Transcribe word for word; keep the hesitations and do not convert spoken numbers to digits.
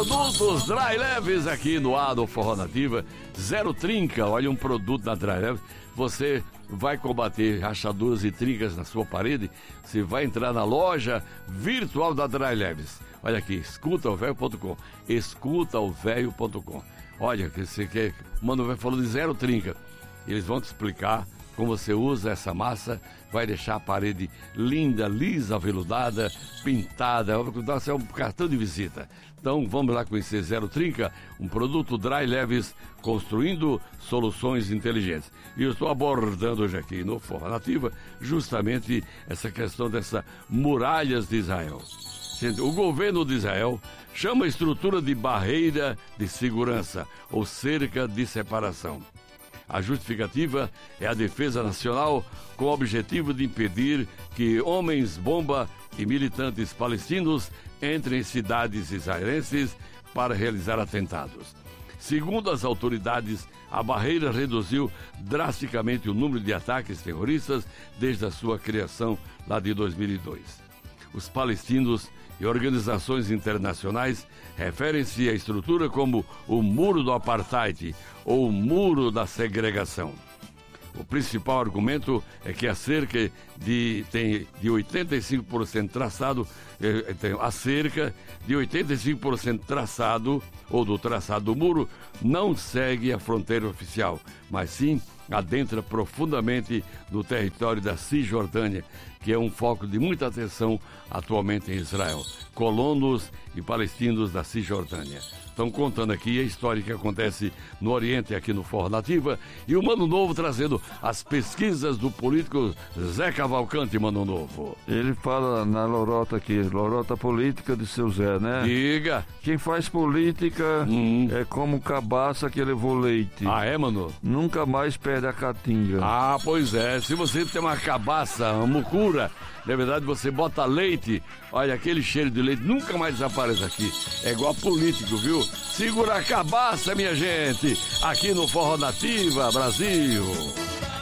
Produtos Dry Leves aqui no ar do Forró Nativa. Zero Trinca, olha um produto da Dry Leves. Você vai combater rachaduras e trincas na sua parede. Você vai entrar na loja virtual da Dry Leves. Olha aqui, escuta o velho ponto com. escuta o velho ponto com. Olha, que você quer. O Mano vai falando de Zero Trinca. Eles vão te explicar como você usa essa massa, vai deixar a parede linda, lisa, aveludada, pintada, vai ser um cartão de visita. Então vamos lá conhecer Zero Trinca, um produto Dry Leves, construindo soluções inteligentes. E eu estou abordando hoje aqui no Forró Nativa justamente essa questão dessas muralhas de Israel. O governo de Israel chama a estrutura de barreira de segurança ou cerca de separação. A justificativa é a defesa nacional com o objetivo de impedir que homens-bomba e militantes palestinos entrem em cidades israelenses para realizar atentados. Segundo as autoridades, a barreira reduziu drasticamente o número de ataques terroristas desde a sua criação lá de dois mil e dois. Os palestinos e organizações internacionais referem-se à estrutura como o Muro do Apartheid ou o Muro da Segregação. O principal argumento é que a cerca de, tem de oitenta e cinco por cento traçado, eh, tem a cerca de oitenta e cinco por cento traçado, ou do traçado do muro, não segue a fronteira oficial, mas sim adentra profundamente no território da Cisjordânia, que é um foco de muita atenção atualmente em Israel. Colonos e palestinos da Cisjordânia. Estão contando aqui a história que acontece no Oriente, aqui no Forró Nativa, e o Mano Novo trazendo as pesquisas do político Zé Cavalcante, Mano Novo. Ele fala na lorota aqui, lorota política de seu Zé, né? Diga. Quem faz política hum. é como cabaça que levou leite. Ah, é, Mano? Nunca mais perde a catinga. Ah, pois é. Se você tem uma cabaça, uma mucura, na verdade você bota leite, olha, aquele cheiro de leite nunca mais desaparece aqui. É igual político, viu? Segura a cabaça, minha gente, aqui no Forró Nativa, Brasil.